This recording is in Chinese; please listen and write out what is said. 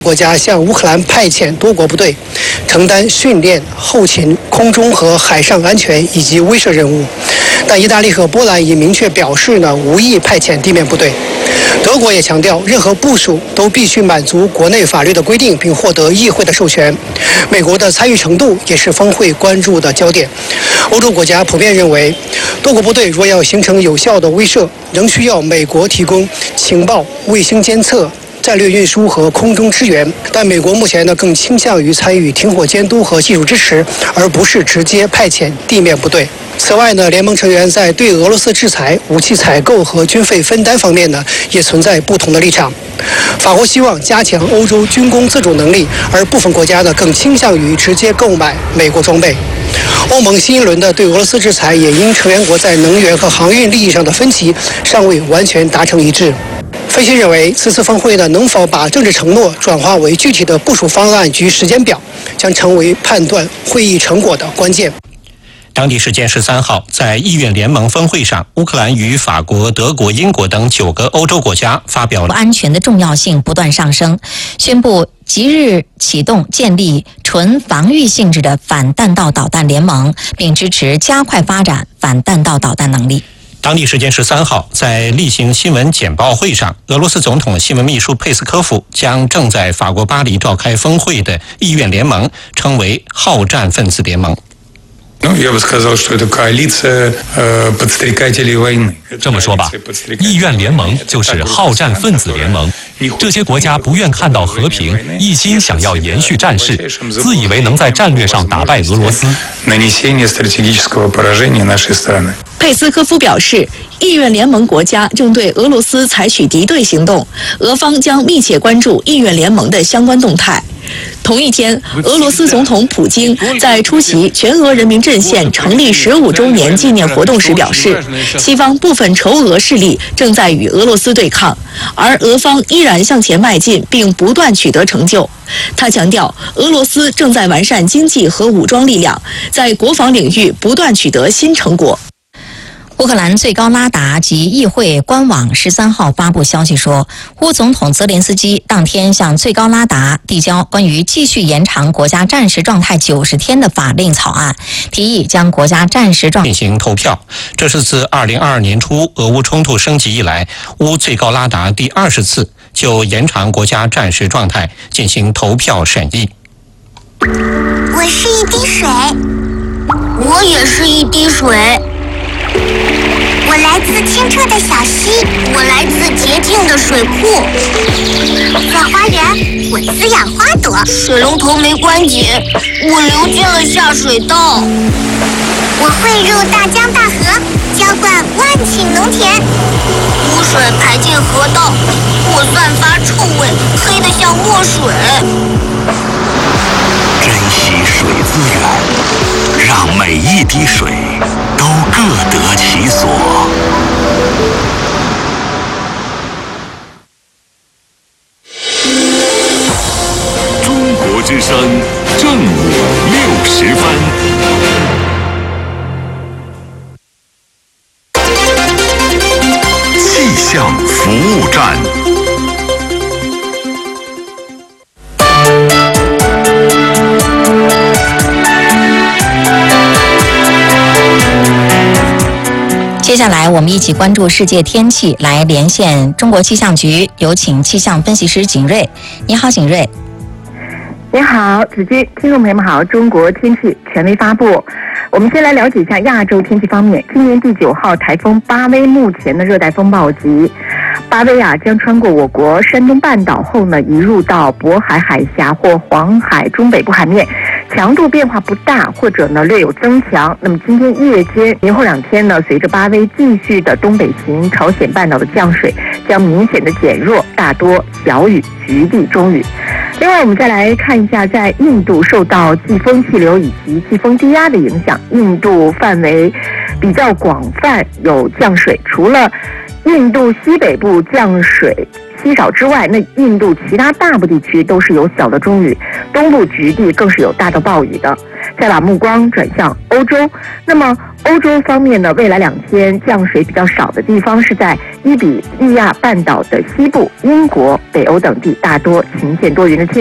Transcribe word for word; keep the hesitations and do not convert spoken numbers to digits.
国家向乌克兰派遣多国部队，承担训练、后勤、空中和海上安全以及威慑任务。但意大利和波兰已明确表示呢，无意派遣地面部队。德国也强调，任何部署都必须满足国内法律的规定，并获得议会的授权。美国的参与程度也是峰会关注的焦点。欧洲国家普遍认为，多国部队若要形成有效的威慑，仍需要美国提供情报、卫星监测、战略运输和空中支援，但美国目前呢更倾向于参与停火监督和技术支持，而不是直接派遣地面部队。此外呢，联盟成员在对俄罗斯制裁、武器采购和军费分担方面呢，也存在不同的立场。法国希望加强欧洲军工自主能力，而部分国家呢更倾向于直接购买美国装备。欧盟新一轮的对俄罗斯制裁也因成员国在能源和航运利益上的分歧，尚未完全达成一致。分析认为，此次峰会呢能否把政治承诺转化为具体的部署方案及时间表，将成为判断会议成果的关键。 当地时间十三号，在议院联盟峰会上，乌克兰与法国、德国、英国等九个欧洲国家发表了安全的重要性不断上升，宣布即日启动建立纯防御性质的反弹道导弹联盟，并支持加快发展反弹道导弹能力。 当地时间十三号，在例行新闻简报会上，俄罗斯总统新闻秘书佩斯科夫将正在法国巴黎召开峰会的议院联盟称为好战分子联盟。 这么说吧，议院联盟就是好战分子联盟。这些国家不愿看到和平，一心想要延续战事，自以为能在战略上打败俄罗斯。 佩斯科夫表示，议院联盟国家正对俄罗斯采取敌对行动，俄方将密切关注议院联盟的相关动态。同一天，俄罗斯总统普京在出席全俄人民阵线成立十五周年纪念活动时表示，西方部分仇俄势力正在与俄罗斯对抗，而俄方依然向前迈进，并不断取得成就。他强调，俄罗斯正在完善经济和武装力量，在国防领域不断取得新成果。 乌克兰最高拉达及议会官网十三号发布消息说，乌总统泽连斯基当天向最高拉达递交关于继续延长国家战时状态九十天的法令草案，提议将国家战时状态进行投票。这是自二零二二年初俄乌冲突升级以来，乌最高拉达第二十次就延长国家战时状态进行投票审议。 我是一滴水，我也是一滴水。我来自清澈的小溪，我来自洁净的水库。在花园，我滋养花朵。水龙头没关紧，我流进了下水道。我汇入大江大河，浇灌万顷农田。污水排进河道，我散发臭味，黑得像墨水。 珍惜水资源，让每一滴水都各得其所。中国之声正午六时分。气象服务站。 接下来我们一起关注世界天气，来连线中国气象局，有请气象分析师景瑞。你好，景瑞。 你好，子君，听众朋友们好，中国天气权威发布。我们先来了解一下亚洲天气方面。今年第九号台风巴威目前的热带风暴级，巴威啊将穿过我国山东半岛后呢，移入到渤海海峡或黄海中北部海面，强度变化不大，或者呢略有增强。那么今天夜间、明后两天呢，随着巴威继续的东北行，朝鲜半岛的降水将明显的减弱，大多小雨，局地中雨。另外，我们再来看一下，在印度受到季风气流以及季风低压的影响，印度范围比较广泛，有降水。除了印度西北部降水稀少之外，那印度其他大部地区都是有小的中雨。 东部局地更是有大到暴雨的。再把目光转向欧洲，那么欧洲方面呢，未来两天降水比较少的地方是在伊比利亚半岛的西部，英国、北欧等地大多晴见多云的天。